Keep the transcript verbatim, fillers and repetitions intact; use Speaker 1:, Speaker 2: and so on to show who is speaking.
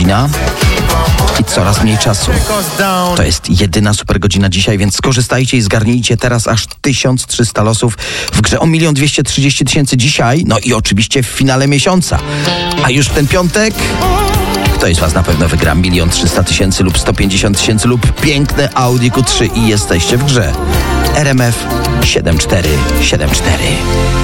Speaker 1: godzina i coraz mniej czasu. To jest jedyna super godzina dzisiaj, więc skorzystajcie i zgarnijcie teraz aż tysiąc trzysta losów w grze o milion dwieście trzydzieści tysięcy dzisiaj, no i oczywiście w finale miesiąca. A już w ten piątek ktoś z was na pewno wygra milion trzysta tysięcy lub sto pięćdziesiąt tysięcy lub piękne Audi Q trzy i jesteście w grze. R M F siedem cztery siedem cztery.